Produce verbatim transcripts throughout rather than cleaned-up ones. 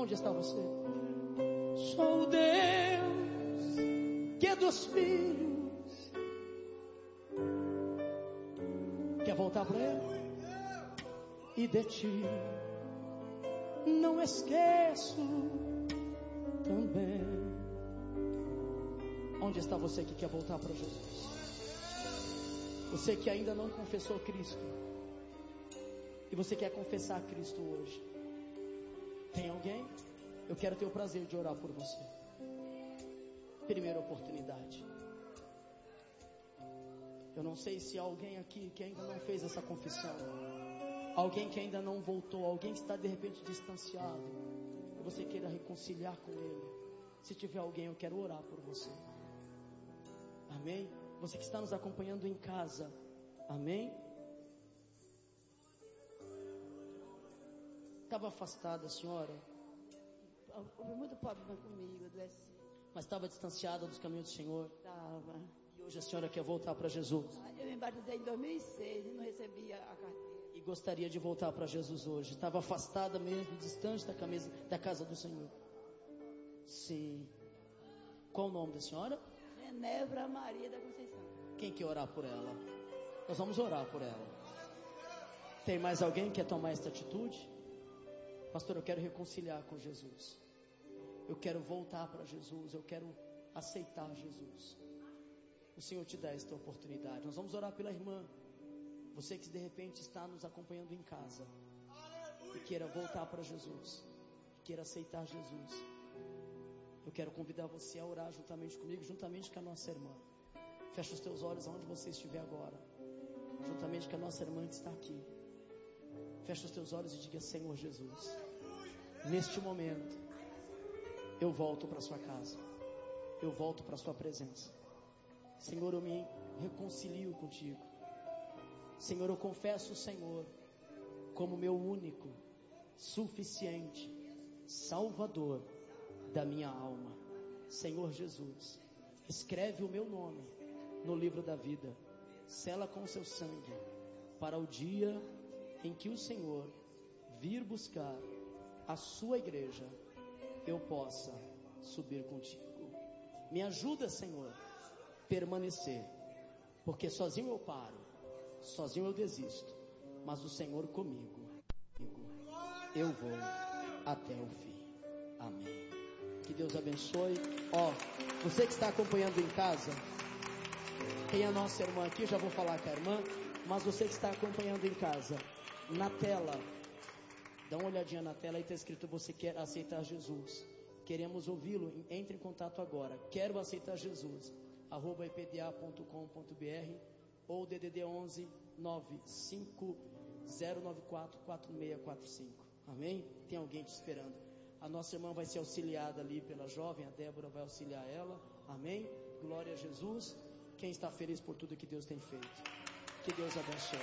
Onde está você? Sou o Deus que é dos filhos. Quer voltar para Ele? E de ti não esqueço também. Onde está você que quer voltar para Jesus? Você que ainda não confessou Cristo e você quer confessar Cristo hoje. Tem alguém? Eu quero ter o prazer de orar por você. Primeira oportunidade. Eu não sei se há alguém aqui que ainda não fez essa confissão. Alguém que ainda não voltou. Alguém que está de repente distanciado. E você queira reconciliar com Ele. Se tiver alguém, eu quero orar por você. Amém? Você que está nos acompanhando em casa. Amém? Estava afastada a senhora? Houve muito problema comigo, adoeci. Mas estava distanciada dos caminhos do Senhor? Estava. E hoje a senhora quer voltar para Jesus? Eu me batizei em dois mil e seis e não recebia a carteira. E gostaria de voltar para Jesus hoje? Estava afastada mesmo, distante da, camisa, da casa do Senhor? Sim. Qual o nome da senhora? Genebra Maria da Conceição. Quem quer orar por ela? Nós vamos orar por ela. Tem mais alguém que quer tomar esta atitude? Pastor, eu quero reconciliar com Jesus. Eu quero voltar para Jesus. Eu quero aceitar Jesus. O Senhor te dá esta oportunidade. Nós vamos orar pela irmã. Você que de repente está nos acompanhando em casa e queira voltar para Jesus, queira aceitar Jesus. Eu quero convidar você a orar juntamente comigo, juntamente com a nossa irmã. Fecha os teus olhos aonde você estiver agora, juntamente com a nossa irmã que está aqui. Fecha os teus olhos e diga: Senhor Jesus, neste momento eu volto para a sua casa, eu volto para a sua presença. Senhor, eu me reconcilio contigo. Senhor, eu confesso o Senhor como meu único, suficiente Salvador da minha alma. Senhor Jesus, escreve o meu nome no livro da vida, sela com seu sangue, para o dia em que o Senhor vir buscar a sua igreja, eu possa subir contigo. Me ajuda, Senhor, permanecer, porque sozinho eu paro, sozinho eu desisto, mas o Senhor comigo, eu vou até o fim. Amém. Que Deus abençoe. Ó, você que está acompanhando em casa, tem a nossa irmã aqui, eu já vou falar com a irmã, mas você que está acompanhando em casa, na tela, dá uma olhadinha na tela e está escrito: você quer aceitar Jesus? Queremos ouvi-lo. Entre em contato agora. Quero aceitar Jesus, arroba i p d a ponto com ponto b r ou D D D onze nove cinco zero nove quatro quatro seis quatro cinco. Amém? Tem alguém te esperando. A nossa irmã vai ser auxiliada ali pela jovem, a Débora vai auxiliar ela. Amém? Glória a Jesus. Quem está feliz por tudo que Deus tem feito? Que Deus abençoe.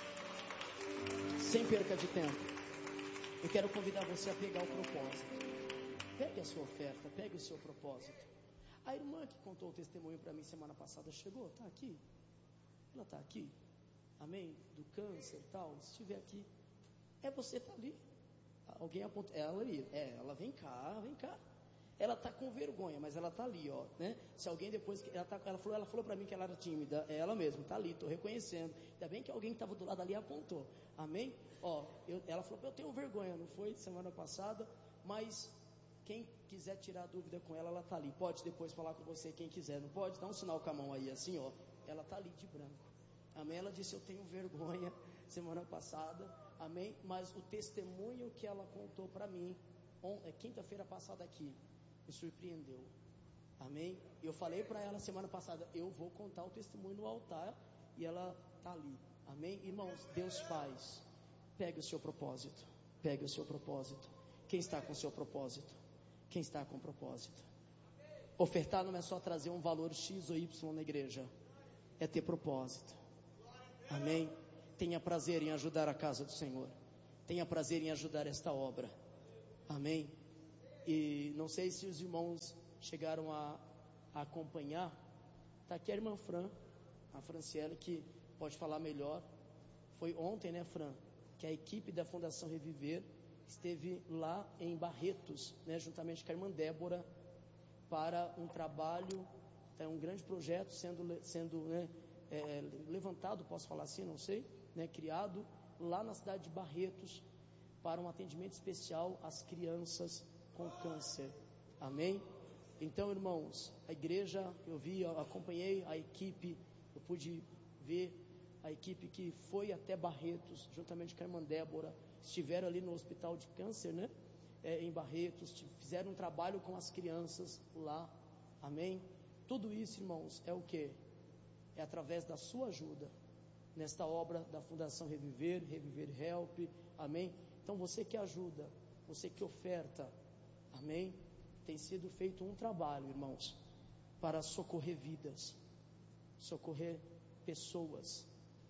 Sem perca de tempo, eu quero convidar você a pegar o propósito. Pegue a sua oferta, pegue o seu propósito. A irmã que contou o testemunho para mim semana passada chegou, está aqui. Ela está aqui, amém? Do câncer e tal. Se estiver aqui, é você está ali. Alguém aponta, ela ali, é, ela vem cá, vem cá. Ela está com vergonha, mas ela está ali, ó, né? Se alguém depois, ela, tá, ela falou, ela falou para mim que ela era tímida, é ela mesma, está ali, estou reconhecendo. Ainda bem que alguém que estava do lado ali apontou, amém? Ó, eu, ela falou, eu tenho vergonha, não foi semana passada, mas quem quiser tirar dúvida com ela, ela está ali. Pode depois falar com você, quem quiser, não pode? Dá um sinal com a mão aí, assim, ó. Ela está ali de branco, amém? Ela disse, eu tenho vergonha, semana passada, amém? Mas o testemunho que ela contou para mim, on, é, quinta-feira passada aqui, me surpreendeu, amém? Eu falei para ela semana passada, eu vou contar o testemunho no altar, e ela está ali, amém? Irmãos, Deus faz. Pegue o seu propósito, pegue o seu propósito. Quem está com o seu propósito? Quem está com propósito? Ofertar não é só trazer um valor X ou Y na igreja, é ter propósito, amém? Tenha prazer em ajudar a casa do Senhor, tenha prazer em ajudar esta obra, amém? E não sei se os irmãos chegaram a, a acompanhar. Está aqui a irmã Fran, a Franciele, que pode falar melhor. Foi ontem, né, Fran, que a equipe da Fundação Reviver esteve lá em Barretos, né, juntamente com a irmã Débora, para um trabalho, é um grande projeto sendo, sendo né, é, levantado, posso falar assim, não sei, né, criado lá na cidade de Barretos, para um atendimento especial às crianças com câncer. Amém? Então, irmãos, a igreja, eu vi, eu acompanhei a equipe, eu pude ver a equipe que foi até Barretos, juntamente com a irmã Débora, estiveram ali no hospital de câncer, né? É, em Barretos, fizeram um trabalho com as crianças lá. Amém? Tudo isso, irmãos, é o que? É através da sua ajuda, nesta obra da Fundação Reviver, Reviver Help. Amém? Então, você que ajuda, você que oferta, amém? Tem sido feito um trabalho, irmãos, para socorrer vidas, socorrer pessoas.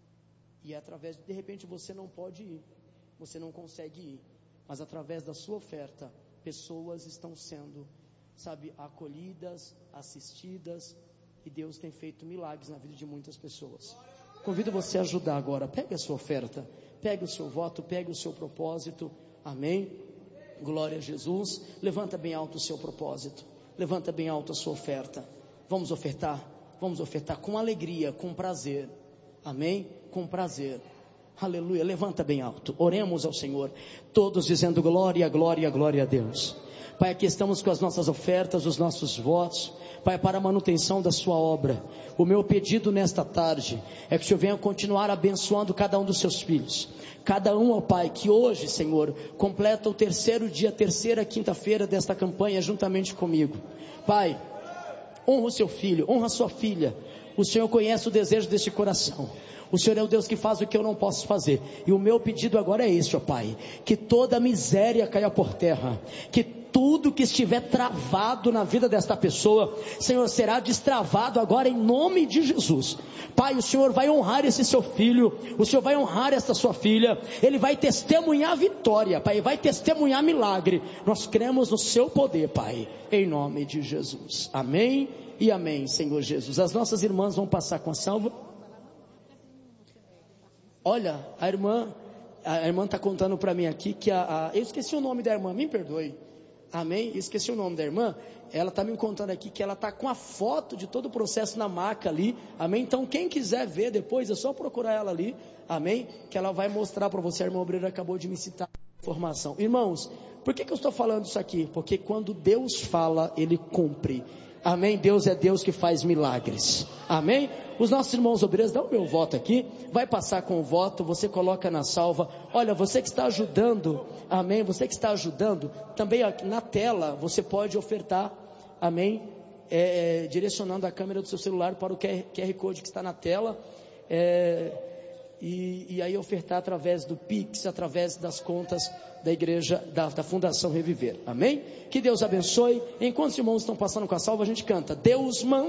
E é através, de repente você não pode ir, você não consegue ir, mas através da sua oferta, pessoas estão sendo, sabe, acolhidas, assistidas, e Deus tem feito milagres na vida de muitas pessoas. Convido você a ajudar agora. Pegue a sua oferta, pegue o seu voto, pegue o seu propósito. Amém? Glória a Jesus. Levanta bem alto o seu propósito, levanta bem alto a sua oferta. Vamos ofertar, vamos ofertar com alegria, com prazer. Amém? Com prazer. Aleluia. Levanta bem alto, oremos ao Senhor, todos dizendo glória, glória, glória a Deus. Pai, aqui estamos com as nossas ofertas, os nossos votos, Pai, para a manutenção da sua obra. O meu pedido nesta tarde é que o Senhor venha continuar abençoando cada um dos seus filhos, cada um, ó Pai, que hoje, Senhor, completa o terceiro dia, terceira quinta-feira desta campanha juntamente comigo. Pai, honra o seu filho, honra a sua filha. O Senhor conhece o desejo deste coração. O Senhor é o Deus que faz o que eu não posso fazer. E o meu pedido agora é este, ó Pai, que toda miséria caia por terra, que tudo que estiver travado na vida desta pessoa, Senhor, será destravado agora em nome de Jesus. Pai, o Senhor vai honrar esse seu filho, o Senhor vai honrar esta sua filha, ele vai testemunhar vitória, Pai, vai testemunhar milagre. Nós cremos no seu poder, Pai, em nome de Jesus. Amém e amém, Senhor Jesus. As nossas irmãs vão passar com a salva. Olha, a irmã, a irmã está contando para mim aqui que a, a, eu esqueci o nome da irmã, me perdoe. Amém? Esqueci o nome da irmã. Ela está me contando aqui que ela está com a foto de todo o processo na maca ali. Amém? Então quem quiser ver depois é só procurar ela ali. Amém? Que ela vai mostrar para você. A irmã obreira acabou de me citar a informação. Irmãos, por que, que eu estou falando isso aqui? Porque quando Deus fala, Ele cumpre. Amém? Deus é Deus que faz milagres. Amém? Os nossos irmãos obreiros, dá o meu voto aqui, vai passar com o voto, você coloca na salva. Olha, você que está ajudando, amém? Você que está ajudando, também na tela você pode ofertar, amém? É, é, direcionando a câmera do seu celular para o Q R Code que está na tela, é, e, e aí ofertar através do Pix, através das contas da igreja, da, da Fundação Reviver, amém? Que Deus abençoe. Enquanto os irmãos estão passando com a salva, a gente canta, Deus manda.